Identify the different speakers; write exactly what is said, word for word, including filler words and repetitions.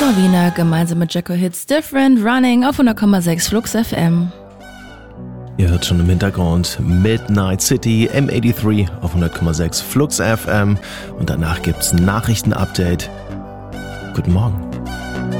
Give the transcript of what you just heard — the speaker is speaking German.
Speaker 1: Christoph Wiener gemeinsam mit Jacko Hits Different Running auf hundert Komma sechs Flux F M.
Speaker 2: Ihr hört schon im Hintergrund Midnight City M dreiundachtzig auf hundert Komma sechs Flux F M und danach gibt's ein Nachrichtenupdate. Guten Morgen.